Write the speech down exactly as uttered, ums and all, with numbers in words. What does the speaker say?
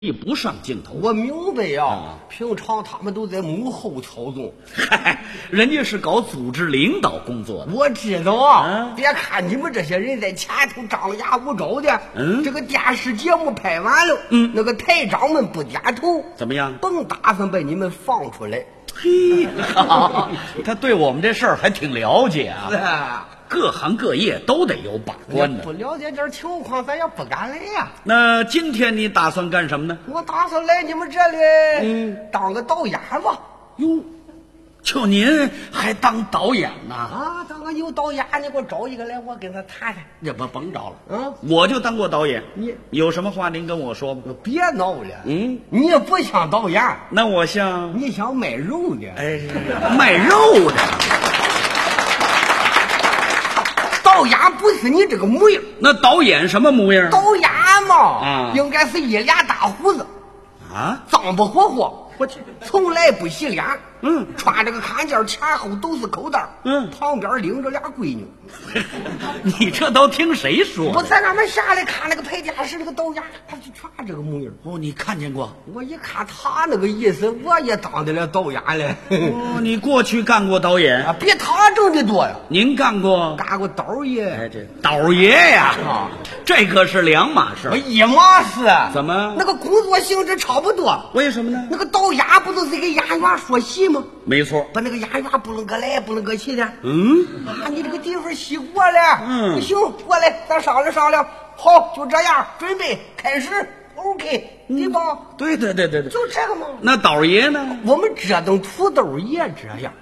一不上镜头。 我明白呀、 啊平常他们都在幕后操纵。 嗨，人家是搞组织领导工作的。 我知道啊， 啊别看你们这些人在前头张牙舞爪的， 嗯这个电视节目拍完了， 嗯那个台长们不点头， 怎么样？ 甭打算把你们放出来。 嘿，他对我们这事儿还挺了解啊。 是啊， 各行各业都得有把关不的。 了解点情况，咱也不敢来呀、 那今天你打算干什么呢？ 我打算来你们这里， 嗯， 当个导演吧。 哟，就您还当导演呢？ 啊，当个有导演，你给我找一个来，我跟他谈谈。 这不甭找了， 嗯， 我就当过导演。 你有什么话您跟我说吧。 别闹了， 嗯， 你也不像导演， 那我像你像卖肉的。 哎卖肉的。 导演不是你这个模样， 那导演什么模样？ 导演嘛， 啊应该是一脸大胡子， 啊， 脏不火火，我去，从来不洗脸， 嗯， 穿这个看件前后都是口袋， 嗯旁边领着俩闺女。 你这都听谁说的？ 我在俺们下来看那个拍电视那个导演，他就全这个模样。 哦，你看见过？ 我一看他那个意思，我也当得了导演了。 哦，你过去干过导演？ 啊，比他挣的多呀， 您干过？ 干过导演。 哎，这导爷呀， 啊这可是两码事我儿。 一码事。 怎么那个工作性质差不多。 为什么呢？ 那个导演不都是给演员说戏吗？ 没错。 把那个演员不能搁来，不能搁去的。 嗯， 啊，你这个地方洗过了， 嗯不行，过来，咱商量商量。好，就这样，准备开始 ，OK，对吧？ 对对对对对。 就这个嘛。 那导爷呢？ 我们这等土豆也这样。